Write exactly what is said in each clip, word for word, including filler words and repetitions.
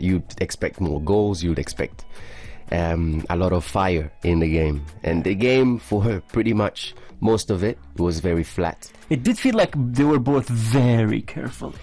You'd expect more goals. You'd expect um, a lot of fire in the game. And the game, for pretty much most of it, was very flat. It did feel like they were both very careful.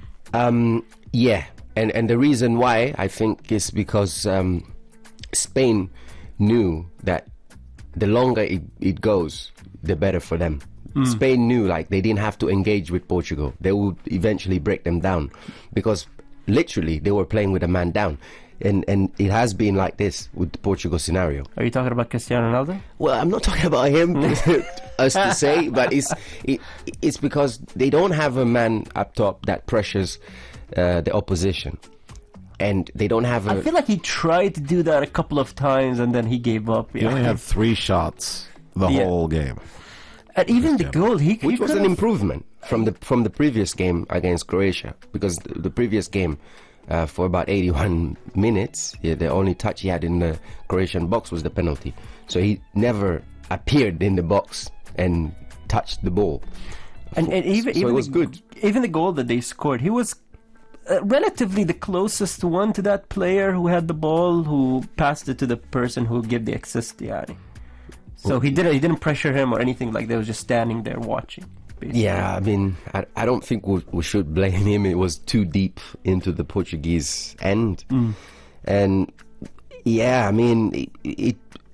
Um, yeah, and and the reason why, I think, is because um, Spain knew that the longer it, it goes, the better for them. Mm. Spain knew, like, they didn't have to engage with Portugal. They would eventually break them down, because literally they were playing with a man down. And and it has been like this with the Portugal scenario. Are you talking about Cristiano Ronaldo? Well, I'm not talking about him, us to say, but it's it, it's because they don't have a man up top that pressures uh, the opposition, and they don't have a... I feel like he tried to do that a couple of times and then he gave up. He only had three shots the Yeah. whole game. And even the goal, he, Which he was an could've- improvement from the from the previous game against Croatia, because the, the previous game, uh, for about eighty-one minutes, yeah, the only touch he had in the Croatian box was the penalty. So he never appeared in the box and touched the ball. And, and even, So even it was the, good. Even the goal that they scored, he was uh, relatively the closest one to that player who had the ball, who passed it to the person who gave the assist. Yani. So he didn't he didn't pressure him or anything like that. He was just standing there watching. Basically. Yeah, I mean, I, I don't think we, we should blame him. It was too deep into the Portuguese end. Mm. And yeah, I mean, it, it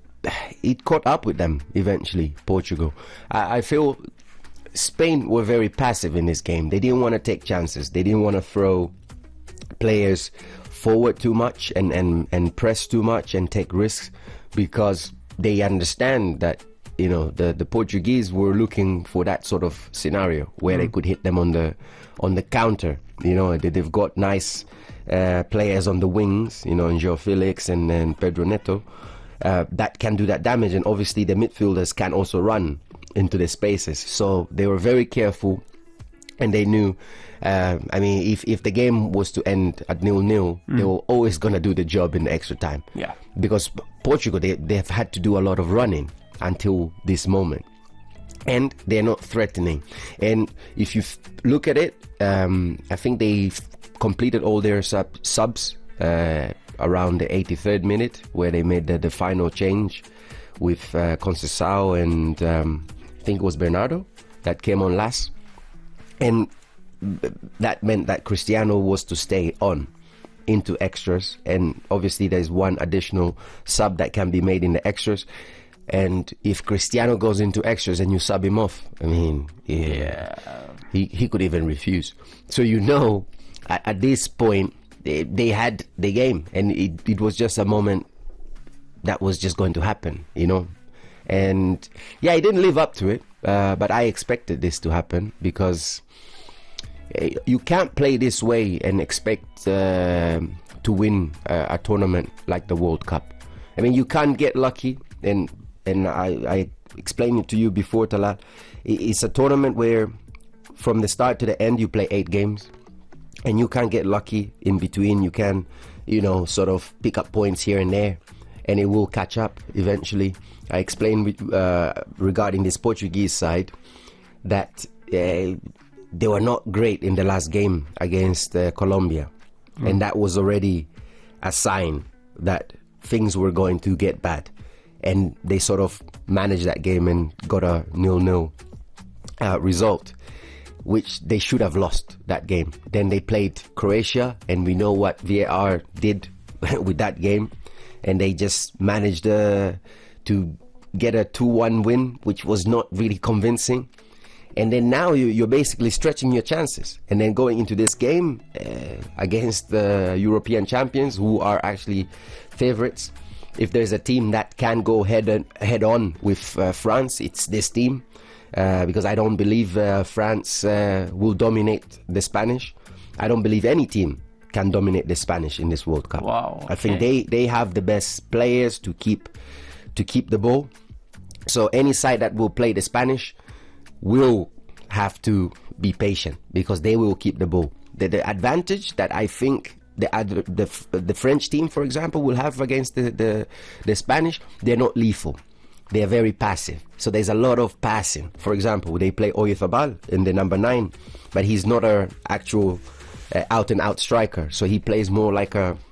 it caught up with them eventually, Portugal. I, I feel Spain were very passive in this game. They didn't want to take chances. They didn't want to throw players forward too much and, and, and press too much and take risks, because they understand that, you know, the, the Portuguese were looking for that sort of scenario where mm. they could hit them on the on the counter. You know, they, they've got nice uh, players on the wings, you know, João Felix and, and Pedro Neto, uh, that can do that damage. And obviously the midfielders can also run into the spaces. So they were very careful, and they knew, uh, I mean, if, if the game was to end at nil-nil, mm. they were always going to do the job in the extra time. Yeah. Because Portugal, they, they have had to do a lot of running until this moment, and they're not threatening. And if you f- look at it, um, I think they f- completed all their sub- subs uh, around the eighty-third minute, where they made the, the final change with uh, Conceição and um, I think it was Bernardo that came on last, and b- that meant that Cristiano was to stay on into extras. And obviously there's one additional sub that can be made in the extras. And if Cristiano goes into extras and you sub him off, I mean, yeah, Yeah. he, he could even refuse. So you know, at, at this point, they, they had the game, and it, it was just a moment that was just going to happen, you know. And yeah, he didn't live up to it, uh, but I expected this to happen, because uh, you can't play this way and expect uh, to win a, a tournament like the World Cup. I mean, you can't get lucky, and and I, I explained it to you before, Talat. It's a tournament where from the start to the end you play eight games, and you can't get lucky in between. You can, you know, sort of pick up points here and there, and it will catch up eventually. I explained with, uh, regarding this Portuguese side that uh, they were not great in the last game against uh, Colombia, mm. and that was already a sign that things were going to get bad. And they sort of managed that game and got a nil-nil uh, result, which they should have lost that game. Then they played Croatia, and we know what V A R did with that game, and they just managed uh, to get a two one win, which was not really convincing. And then now you, you're basically stretching your chances, and then going into this game uh, against the European champions, who are actually favorites. If there's a team that can go head on, head on with uh, France, it's this team, uh, because I don't believe uh, France uh, will dominate the Spanish. I don't believe any team can dominate the Spanish in this World Cup. Wow, okay. I think they, they have the best players to keep to keep the ball. So any side that will play the Spanish will have to be patient, because they will keep the ball. The, the advantage that I think the, other, the the French team, for example, will have against the, the, the Spanish, they're not lethal. They're very passive. So there's a lot of passing. For example, they play Oyarzabal in the number nine, but he's not an actual uh, out-and-out striker. So he plays more like a